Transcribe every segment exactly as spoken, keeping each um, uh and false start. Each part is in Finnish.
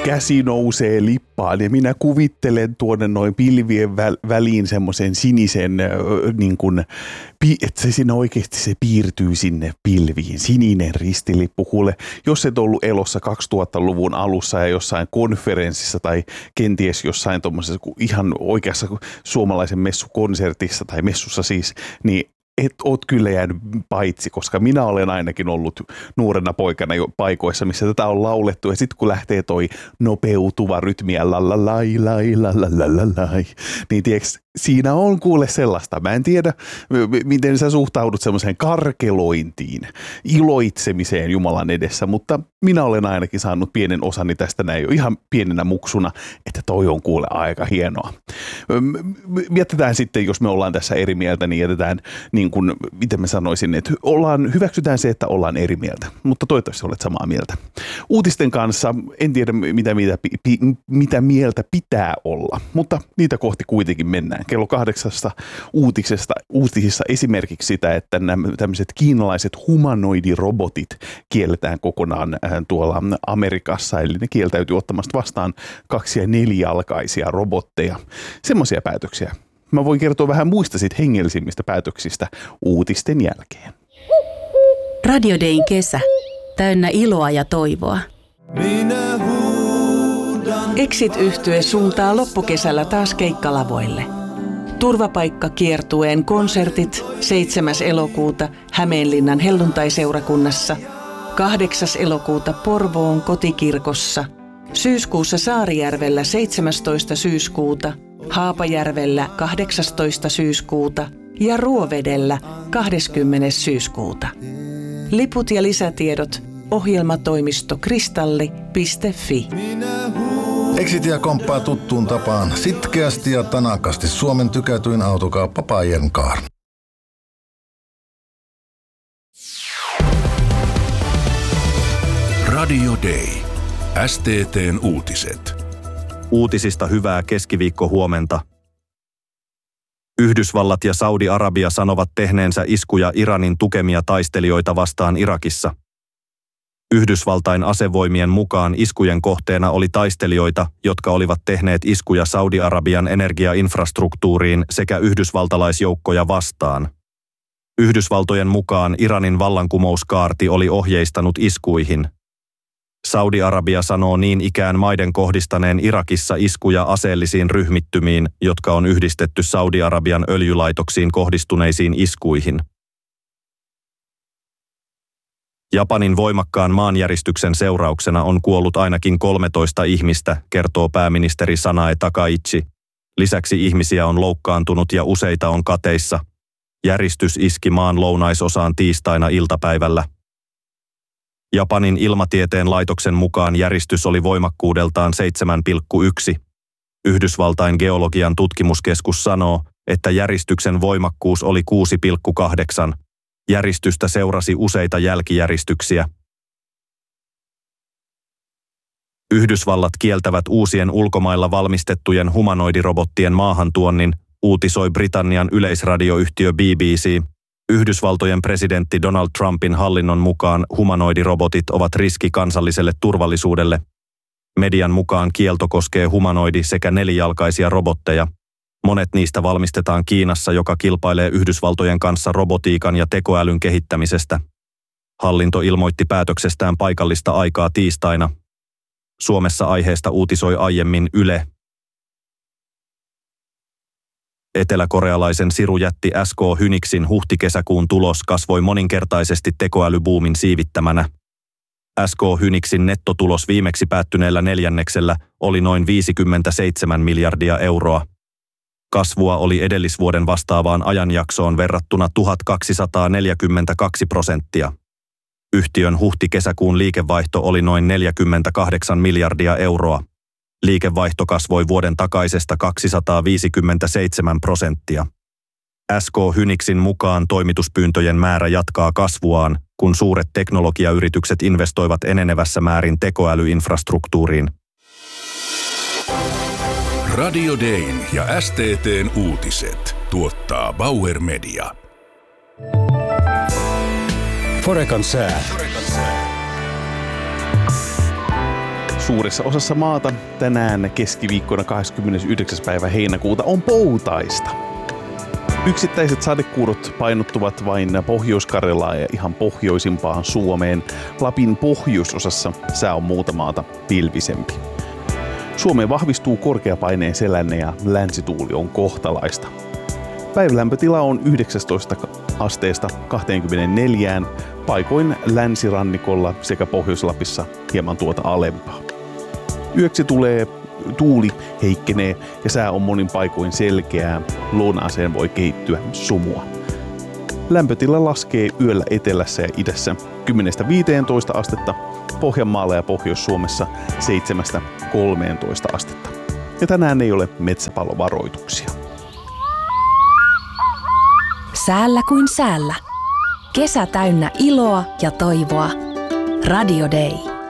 käsi nousee lippaan ja minä kuvittelen tuonne noin pilvien väl- väliin semmoisen sinisen, äh, niin kuin, pi- että se siinä oikeasti se piirtyy sinne pilviin. Sininen ristilippu. Kuule, jos et ollut elossa kaksituhattaluvun alussa ja jossain konferenssissa tai kenties jossain tuommoisessa ihan oikeassa suomalaisen messukonsertissa tai messussa siis, niin et oot kyllä jäänyt paitsi, koska minä olen ainakin ollut nuorena poikana jo paikoissa, missä tätä on laulettu. Ja sitten kun lähtee toi nopeutuva rytmi ja la la lai lai la la la la lai, niin tiiäks, siinä on kuule sellaista. Mä en tiedä, miten sä suhtaudut semmoiseen karkelointiin, iloitsemiseen Jumalan edessä, mutta minä olen ainakin saanut pienen osani tästä näin jo ihan pienenä muksuna, että toi on kuule aika hienoa. Mietitään sitten, jos me ollaan tässä eri mieltä, niin jätetään niin kuin, miten mä sanoisin, että ollaan, hyväksytään se, että ollaan eri mieltä, mutta toivottavasti olet samaa mieltä. Uutisten kanssa en tiedä, mitä, mitä, mitä mieltä pitää olla, mutta niitä kohti kuitenkin mennään. Kello kahdeksasta uutisesta, uutisissa esimerkiksi sitä, että nämä tämmöiset kiinalaiset humanoidirobotit kielletään kokonaan tuolla Amerikassa, eli ne kieltäytyy ottamasta vastaan kaksi- ja nelijalkaisia robotteja. Semmoisia päätöksiä. Mä voin kertoa vähän muista sit hengellisimmistä päätöksistä uutisten jälkeen. Radio Dayn kesä. Täynnä iloa ja toivoa. Exit-yhtye suuntaa loppukesällä taas keikkalavoille. Turvapaikka-kiertueen konsertit seitsemäs elokuuta Hämeenlinnan helluntaiseurakunnassa, kahdeksas elokuuta Porvoon kotikirkossa, syyskuussa Saarijärvellä seitsemästoista syyskuuta, Haapajärvellä kahdeksastoista syyskuuta ja Ruovedellä kahdeskymmenes syyskuuta. Liput ja lisätiedot ohjelmatoimisto kristalli piste fi. Exitia komppaa tuttuun tapaan sitkeästi ja tanakasti Suomen tykätyin autokauppa Bayern Car. Radio Day. S T T:n uutiset. Uutisista hyvää keskiviikkohuomenta. Yhdysvallat ja Saudi-Arabia sanovat tehneensä iskuja Iranin tukemia taistelijoita vastaan Irakissa. Yhdysvaltain asevoimien mukaan iskujen kohteena oli taistelijoita, jotka olivat tehneet iskuja Saudi-Arabian energiainfrastruktuuriin sekä yhdysvaltalaisjoukkoja vastaan. Yhdysvaltojen mukaan Iranin vallankumouskaarti oli ohjeistanut iskuihin. Saudi-Arabia sanoo niin ikään maiden kohdistaneen Irakissa iskuja aseellisiin ryhmittymiin, jotka on yhdistetty Saudi-Arabian öljylaitoksiin kohdistuneisiin iskuihin. Japanin voimakkaan maanjäristyksen seurauksena on kuollut ainakin kolmetoista ihmistä, kertoo pääministeri Sanae Takaichi. Lisäksi ihmisiä on loukkaantunut ja useita on kateissa. Järistys iski maan lounaisosaan tiistaina iltapäivällä. Japanin ilmatieteen laitoksen mukaan järistys oli voimakkuudeltaan seitsemän pilkku yksi. Yhdysvaltain geologian tutkimuskeskus sanoo, että järistyksen voimakkuus oli kuusi pilkku kahdeksan. Järistystä seurasi useita jälkijäristyksiä. Yhdysvallat kieltävät uusien ulkomailla valmistettujen humanoidirobottien maahantuonnin, uutisoi Britannian yleisradioyhtiö B B C. Yhdysvaltojen presidentti Donald Trumpin hallinnon mukaan humanoidirobotit ovat riski kansalliselle turvallisuudelle. Median mukaan kielto koskee humanoidi- sekä nelijalkaisia robotteja. Monet niistä valmistetaan Kiinassa, joka kilpailee Yhdysvaltojen kanssa robotiikan ja tekoälyn kehittämisestä. Hallinto ilmoitti päätöksestään paikallista aikaa tiistaina. Suomessa aiheesta uutisoi aiemmin Yle. Eteläkorealaisen sirujätti S K Hynixin huhti-kesäkuun tulos kasvoi moninkertaisesti tekoälybuumin siivittämänä. S K Hynixin nettotulos viimeksi päättyneellä neljänneksellä oli noin viisikymmentäseitsemän miljardia euroa. Kasvua oli edellisvuoden vastaavaan ajanjaksoon verrattuna tuhatkaksisataaneljäkymmentäkaksi prosenttia. Yhtiön huhti-kesäkuun liikevaihto oli noin neljäkymmentäkahdeksan miljardia euroa. Liikevaihto kasvoi vuoden takaisesta kaksisataaviisikymmentäseitsemän prosenttia. S K Hynixin mukaan toimituspyyntöjen määrä jatkaa kasvuaan, kun suuret teknologiayritykset investoivat enenevässä määrin tekoälyinfrastruktuuriin. Radio Dayn ja S T T:n uutiset tuottaa Bauer Media. Forekan sää. Suuressa osassa maata tänään keskiviikkona kahdeskymmenesyhdeksäs päivä heinäkuuta on poutaista. Yksittäiset sadekuurot painottuvat vain Pohjois-Karjalaan ja ihan pohjoisimpaan Suomeen. Lapin pohjoisosassa sää on muuta maata pilvisempi. Suomeen vahvistuu korkeapaineen selänne ja länsituuli on kohtalaista. Päivälämpötila on yhdeksästoista asteesta kaksikymmentäneljä, paikoin länsirannikolla sekä Pohjois-Lapissa hieman tuota alempaa. Yöksi tulee tuuli heikkenee ja sää on monin paikoin selkeää. Lounaaseen voi kehittyä sumua. Lämpötila laskee yöllä etelässä ja idässä kymmenestä viiteentoista astetta, Pohjanmaalla ja Pohjois-Suomessa seitsemästä kolmeentoista astetta. Ja tänään ei ole metsäpalovaroituksia. Säällä kuin säällä. Kesä täynnä iloa ja toivoa. Radio Day.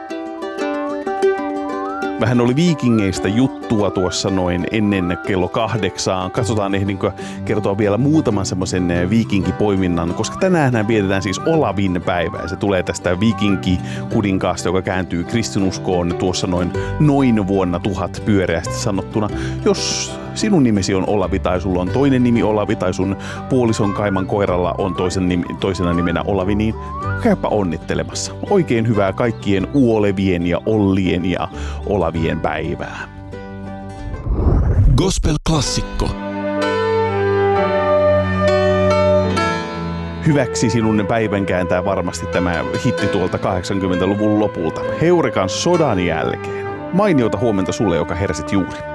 Vähän oli viikingeistä juttua tuossa noin ennen kello kahdeksaan. Katsotaan, ehdinkö kertoa vielä muutaman semmoisen viikinkipoiminnan, koska tänään vietetään siis Olavin päivää. Se tulee tästä viikinkikuninkaasta, joka kääntyy kristinuskoon tuossa noin, noin vuonna tuhat pyöreästi sanottuna. Jos sinun nimesi on Olavi tai sulla on toinen nimi Olavi tai sun puolison kaiman koiralla on toisen nimi, toisena nimenä Olavi, niin käypä onnittelemassa. Oikein hyvää kaikkien Uolevien ja Ollien ja Olavien päivää. Gospel-klassikko. Hyväksi sinun päivän kääntää varmasti tämä hitti tuolta kahdeksankymmentäluvun lopulta. Heurikan sodan jälkeen. Mainiota huomenta sulle, joka hersit juuri.